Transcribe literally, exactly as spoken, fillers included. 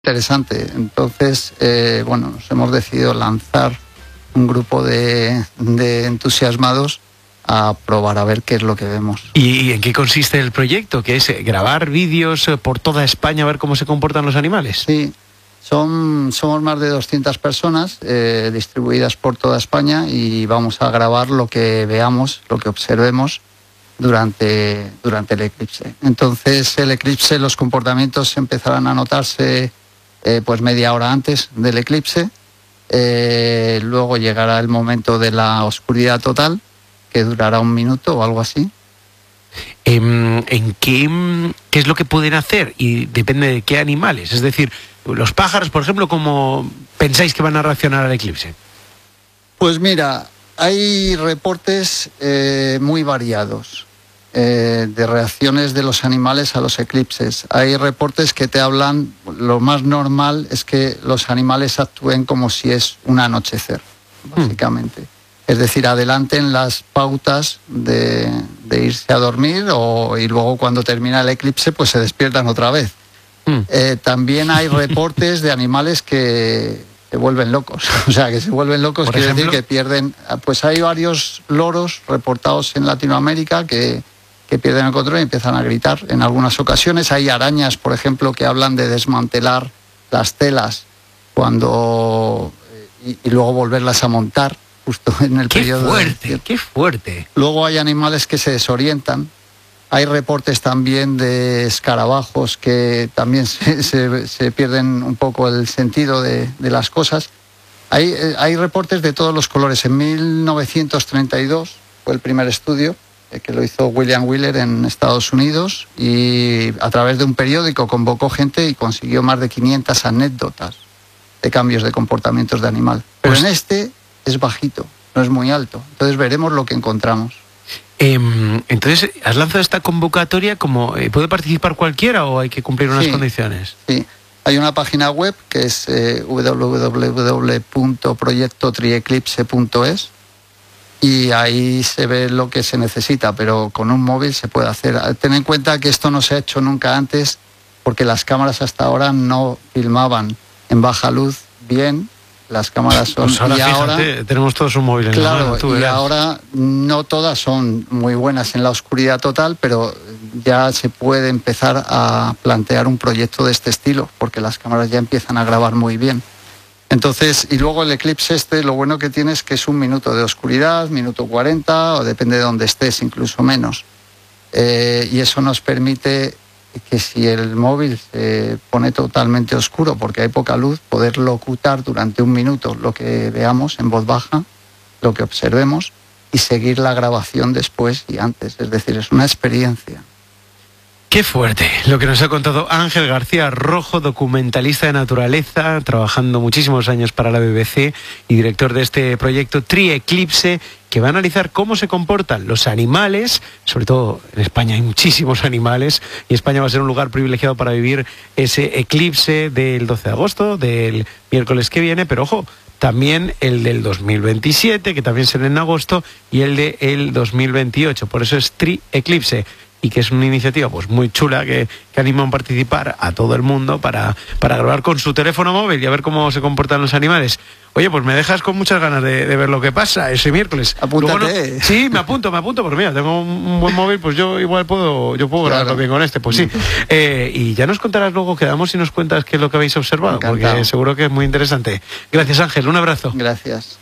Interesante. Entonces, eh, bueno, nos hemos decidido lanzar un grupo de, de entusiasmados a probar a ver qué es lo que vemos. ¿Y en qué consiste el proyecto? ¿Que es grabar vídeos por toda España a ver cómo se comportan los animales? Sí, son, somos más de doscientas personas eh, distribuidas por toda España y vamos a grabar lo que veamos, lo que observemos durante, durante el eclipse. Entonces, el eclipse, los comportamientos empezarán a notarse eh, pues media hora antes del eclipse. Eh, luego llegará el momento de la oscuridad total, que durará un minuto o algo así. ¿En, en qué, qué es lo que pueden hacer? Y depende de qué animales. Es decir, los pájaros, por ejemplo, ¿cómo pensáis que van a reaccionar al eclipse? Pues mira, hay reportes eh, muy variados eh, de reacciones de los animales a los eclipses. Hay reportes que te hablan, lo más normal es que los animales actúen como si es un anochecer, básicamente. Hmm. Es decir, adelanten las pautas de, de irse a dormir o, y luego cuando termina el eclipse pues se despiertan otra vez. Mm. Eh, también hay reportes de animales que se vuelven locos. O sea, que se vuelven locos quiere decir que pierden... Pues hay varios loros reportados en Latinoamérica que, que pierden el control y empiezan a gritar en algunas ocasiones. Hay arañas, por ejemplo, que hablan de desmantelar las telas cuando y, y luego volverlas a montar. Justo en el qué periodo fuerte, de... qué fuerte. Luego hay animales que se desorientan. Hay reportes también de escarabajos que también se, se, se pierden un poco el sentido de, de las cosas. Hay, hay reportes de todos los colores. En mil novecientos treinta y dos fue el primer estudio eh, que lo hizo William Wheeler en Estados Unidos y a través de un periódico convocó gente y consiguió más de quinientas anécdotas de cambios de comportamientos de animal. Pero pues... en este... es bajito, no es muy alto. Entonces veremos lo que encontramos. Eh, entonces, ¿has lanzado esta convocatoria como eh, puede participar cualquiera o hay que cumplir unas sí, condiciones? Sí, hay una página web que es eh, w w w punto proyecto trieclipse punto es y ahí se ve lo que se necesita, pero con un móvil se puede hacer. Ten en cuenta que esto no se ha hecho nunca antes porque las cámaras hasta ahora no filmaban en baja luz bien. Las cámaras son... Pues ahora, y fíjate, ahora tenemos todos un móvil en claro, la mano. Tú y verás. ahora no todas son muy buenas en la oscuridad total, pero ya se puede empezar a plantear un proyecto de este estilo, porque las cámaras ya empiezan a grabar muy bien. Entonces, y luego el eclipse este, lo bueno que tiene es que es un minuto de oscuridad, minuto cuarenta, o depende de dónde estés, incluso menos. Eh, y eso nos permite... que si el móvil se pone totalmente oscuro porque hay poca luz, poder locutar durante un minuto lo que veamos en voz baja, lo que observemos, y seguir la grabación después y antes. Es decir, es una experiencia. Qué fuerte lo que nos ha contado Ángel García Rojo, documentalista de naturaleza, trabajando muchísimos años para la B B C y director de este proyecto Trieclipse, que va a analizar cómo se comportan los animales, sobre todo en España hay muchísimos animales, y España va a ser un lugar privilegiado para vivir ese eclipse del doce de agosto, del miércoles que viene, pero ojo, también el del dos mil veintisiete, que también será en agosto, y el del dos mil veintiocho, por eso es Trieclipse. Y que es una iniciativa pues muy chula que, que animan a participar a todo el mundo para, para grabar con su teléfono móvil y a ver cómo se comportan los animales. Oye, pues me dejas con muchas ganas de, de ver lo que pasa ese miércoles. Apúntate. Luego no, sí, me apunto, me apunto, porque mira, tengo un buen móvil, pues yo igual puedo, yo puedo claro. grabarlo bien con este, pues sí. Eh, y ya nos contarás luego, quedamos y nos cuentas qué es lo que habéis observado, Encantado. porque seguro que es muy interesante. Gracias, Ángel, un abrazo. Gracias.